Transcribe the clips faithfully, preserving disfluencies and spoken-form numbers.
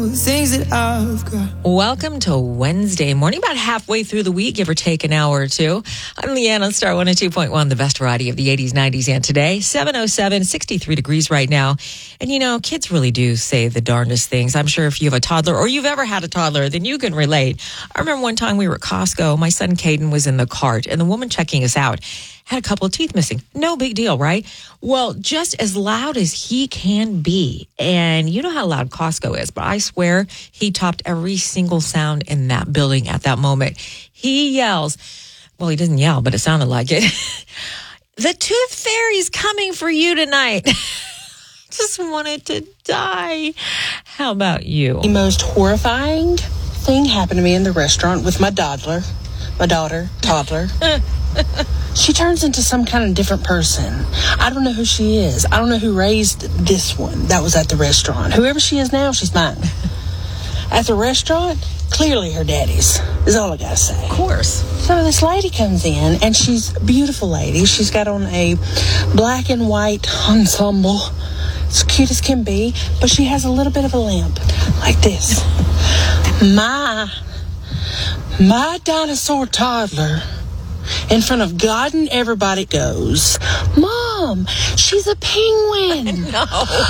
Things that I've got. Welcome to Wednesday morning, about halfway through the week, give or take an hour or two. I'm Leanne on Star one oh two point one, the best variety of the eighties, nineties, and today. seven oh seven, sixty-three degrees right now. And you know, kids really do say the darndest things. I'm sure if you have a toddler or you've ever had a toddler, then you can relate. I remember one time we were at Costco. My son Caden was in the cart, and the woman checking us out had a couple of teeth missing. No big deal, right? Well, just as loud as he can be. And you know how loud Costco is, but I swear he topped every single sound in that building at that moment. He yells, well, he doesn't yell, but it sounded like it. The tooth fairy's coming for you tonight. Just wanted to die. How about you? The most horrifying thing happened to me in the restaurant with my toddler, my daughter, toddler. She turns into some kind of different person. I don't know who she is. I don't know who raised this one that was at the restaurant. Whoever she is now, she's mine. At the restaurant, clearly her daddy's, is all I gotta say. Of course. So this lady comes in, and she's a beautiful lady. She's got on a black and white ensemble. It's cute as can be, but she has a little bit of a limp, like this. My, my dinosaur toddler, in front of God and everybody, goes, Mom, she's a penguin. No.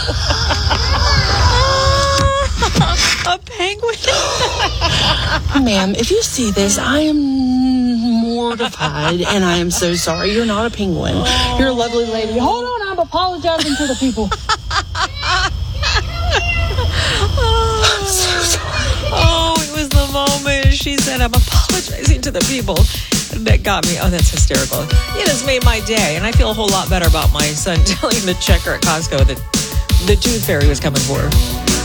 A penguin? Ma'am, if you see this, I am mortified, and I am so sorry. You're not a penguin. Oh. You're a lovely lady. Hold on, I'm apologizing to the people. I'm so sorry. Oh, it was the moment she said, I'm apologizing to the people. That got me. Oh, that's hysterical. It has made my day, and I feel a whole lot better about my son telling the checker at Costco that the tooth fairy was coming for her.